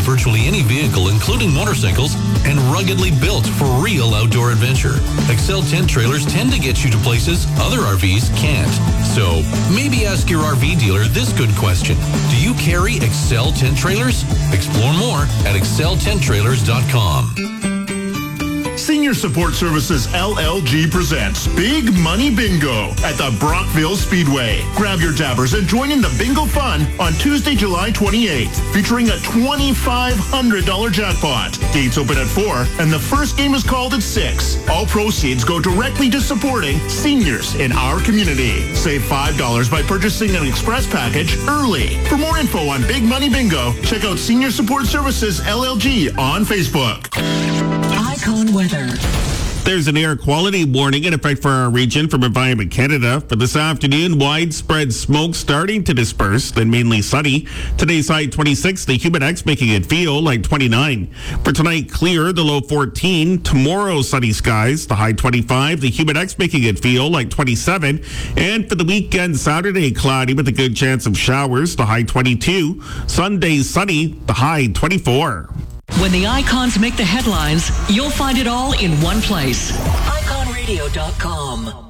with virtually any vehicle, including motorcycles, and ruggedly built for real outdoor adventure. Excel Tent Trailers tend to get you to places other RVs can't. So maybe ask your RV dealer this good question. Do you carry Excel Tent Trailers? Explore more at exceltenttrailers.com. Senior Support Services LLG presents Big Money Bingo at the Brockville Speedway. Grab your dabbers and join in the bingo fun on Tuesday, July 28th, featuring a $2,500 jackpot. Gates open at 4, and the first game is called at 6. All proceeds go directly to supporting seniors in our community. Save $5 by purchasing an express package early. For more info on Big Money Bingo, check out Senior Support Services LLG on Facebook. Icon weather. There's an air quality warning in effect for our region from Environment Canada. For this afternoon, widespread smoke starting to disperse, then mainly sunny. Today's high 26, the humid X making it feel like 29. For tonight, clear, the low 14. Tomorrow, sunny skies, the high 25, the humid X making it feel like 27. And for the weekend, Saturday, cloudy with a good chance of showers, the high 22. Sunday, sunny, the high 24. When the icons make the headlines, you'll find it all in one place. IconRadio.com.